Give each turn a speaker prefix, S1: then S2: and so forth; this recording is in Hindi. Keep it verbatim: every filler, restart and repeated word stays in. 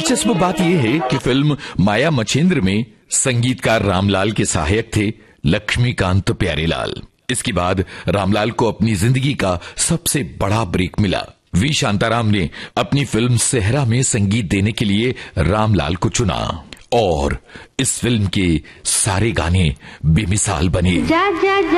S1: दिलचस्प बात यह है कि फिल्म माया मछेंद्र में संगीतकार रामलाल के सहायक थे लक्ष्मीकांत प्यारेलाल। इसके बाद रामलाल को अपनी जिंदगी का सबसे बड़ा ब्रेक मिला। वी शांताराम ने अपनी फिल्म सेहरा में संगीत देने के लिए रामलाल को चुना और इस फिल्म के सारे गाने बेमिसाल बने। जा, जा, जा।